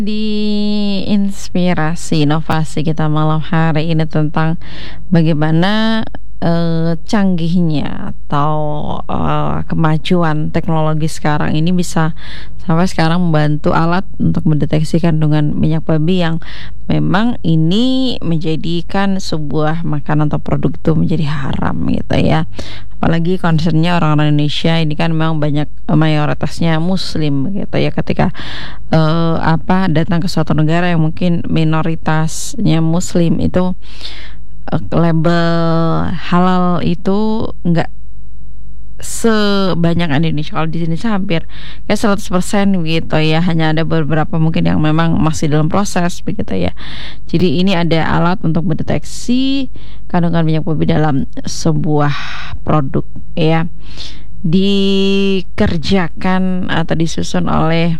Di inspirasi inovasi kita malam hari ini tentang bagaimana canggihnya atau kemajuan teknologi sekarang ini bisa sampai sekarang membantu alat untuk mendeteksi kandungan minyak babi yang memang ini menjadikan sebuah makanan atau produk itu menjadi haram gitu ya. Apalagi concernnya orang-orang Indonesia ini kan memang banyak mayoritasnya Muslim gitu ya. Ketika datang ke suatu negara yang mungkin minoritasnya Muslim itu, label halal itu nggak sebanyak di Indonesia. Kalau di sini hampir kayak 100% gitu ya. Hanya ada beberapa mungkin yang memang masih dalam proses begitu ya. Jadi ini ada alat untuk mendeteksi kandungan minyak babi dalam sebuah produk ya. Dikerjakan atau disusun oleh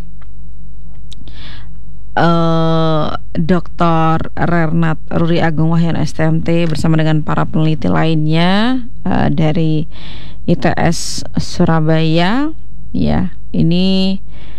Dr. Renat Ruri Agung Wahyono STMT bersama dengan para peneliti lainnya dari ITS Surabaya ya. Ini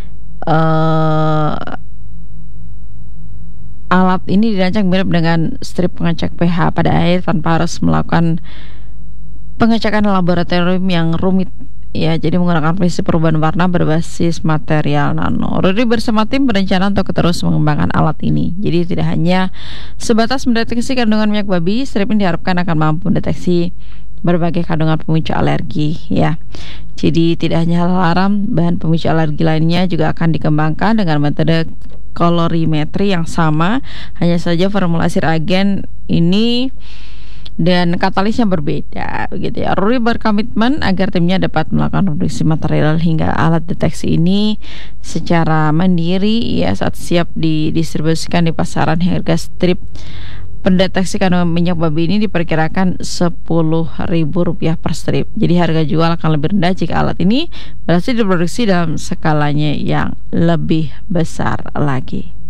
alat ini dirancang mirip dengan strip pengecek pH pada air tanpa harus melakukan pengecekan laboratorium yang rumit ya. Jadi menggunakan prinsip perubahan warna berbasis material nano. Ruri bersama tim berencana untuk terus mengembangkan alat ini. Jadi tidak hanya sebatas mendeteksi kandungan minyak babi, strip ini diharapkan akan mampu mendeteksi berbagai kandungan pemicu alergi ya. Jadi tidak hanya hal haram, bahan pemicu alergi lainnya juga akan dikembangkan dengan metode kolorimetri yang sama. Hanya saja formulasi reagen ini dan katalisnya berbeda begitu ya. Ruri berkomitmen agar timnya dapat melakukan produksi material hingga alat deteksi ini secara mandiri ya saat siap didistribusikan di pasaran. Harga strip pendeteksi kandungan minyak babi ini diperkirakan Rp10.000 per strip. Jadi harga jual akan lebih rendah jika alat ini berhasil diproduksi dalam skalanya yang lebih besar lagi.